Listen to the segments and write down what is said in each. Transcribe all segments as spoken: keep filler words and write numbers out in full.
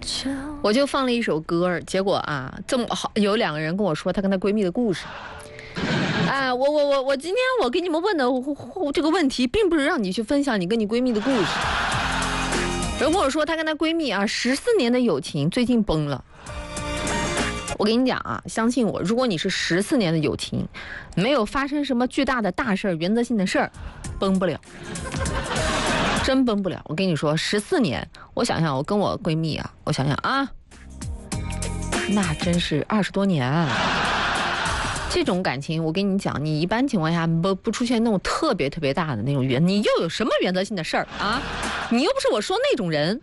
我就放了一首歌，结果啊，这么好有两个人跟我说她跟她闺蜜的故事。哎，我我我我今天我给你们问的这个问题，并不是让你去分享你跟你闺蜜的故事。如果说她跟她闺蜜啊，十四年的友情最近崩了。我跟你讲啊，相信我，如果你是十四年的友情，没有发生什么巨大的大事儿、原则性的事儿，崩不了，真崩不了。我跟你说，十四年，我想想，我跟我闺蜜啊，我想想啊，那真是二十多年啊。这种感情，我跟你讲，你一般情况下不不出现那种特别特别大的那种原，你又有什么原则性的事儿啊？你又不是我说那种人。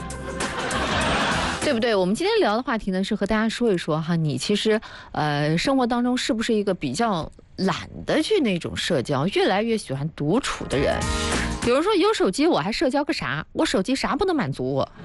对不对？我们今天聊的话题呢，是和大家说一说哈，你其实呃生活当中是不是一个比较懒得去那种社交，越来越喜欢独处的人？有人说有手机我还社交个啥？我手机啥不能满足我？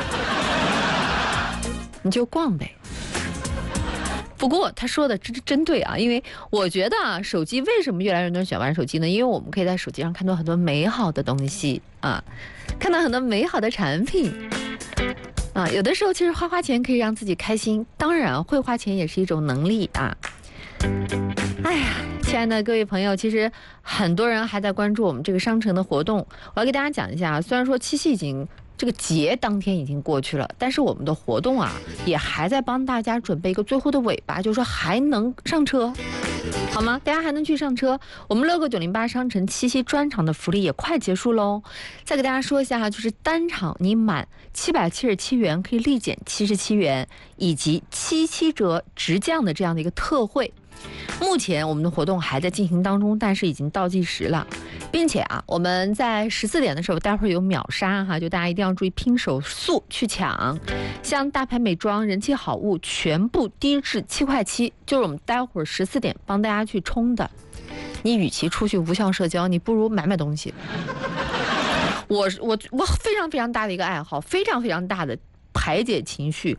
你就逛呗。不过他说的真真对啊，因为我觉得啊，手机为什么越来越多人喜欢玩手机呢？因为我们可以在手机上看到很多美好的东西啊，看到很多美好的产品。啊，有的时候其实花花钱可以让自己开心，当然会花钱也是一种能力啊。哎呀，亲爱的各位朋友，其实很多人还在关注我们这个商城的活动。我要给大家讲一下，虽然说七夕已经这个节当天已经过去了，但是我们的活动啊，也还在帮大家准备一个最后的尾巴，就是说还能上车。好吗？大家还能去上车。我们 logo 九零八商城七夕专场的福利也快结束喽。再给大家说一下哈，就是单场你满七百七十七元可以立减七十七元，以及七七折直降的这样的一个特惠。目前我们的活动还在进行当中，但是已经倒计时了，并且啊，我们在十四点的时候，待会儿有秒杀哈，就大家一定要注意拼手速去抢。像大牌美妆、人气好物，全部低至七块七，就是我们待会儿十四点帮大家去冲的。你与其出去无效社交，你不如买买东西。我我我非常非常大的一个爱好，非常非常大的排解情绪，